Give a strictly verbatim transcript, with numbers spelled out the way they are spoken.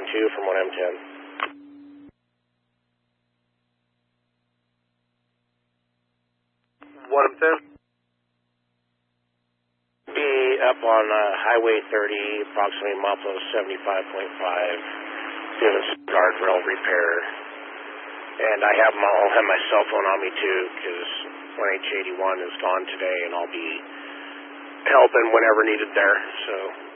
two from one M ten. one M ten? Be up on uh, Highway thirty, approximately Maflo seventy-five point five, doing some guardrail repair. And I have my, I'll have my cell phone on me too, because one H eighty-one is gone today, and I'll be helping whenever needed there. So.